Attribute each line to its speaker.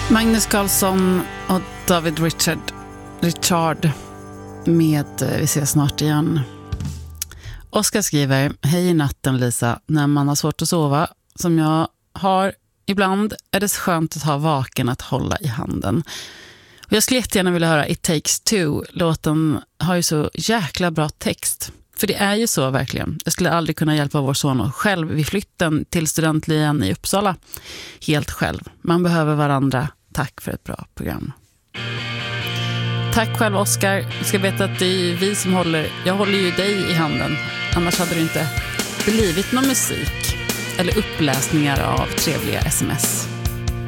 Speaker 1: Magnus Carlsson och David Richard med Vi ses snart igen. Oskar skriver: Hej i natten Lisa, när man har svårt att sova som jag har ibland är det skönt att ha vaken att hålla i handen. Och jag skulle jättegärna vilja höra It Takes Two. Låten har ju så jäkla bra text. För det är ju så verkligen. Jag skulle aldrig kunna hjälpa vår son själv vid flytten till studentlyan i Uppsala. Helt själv. Man behöver varandra. Tack för ett bra program. Tack själv Oskar. Du ska veta att det är vi som jag håller ju dig i handen. Annars hade det inte blivit någon musik eller uppläsningar av trevliga sms.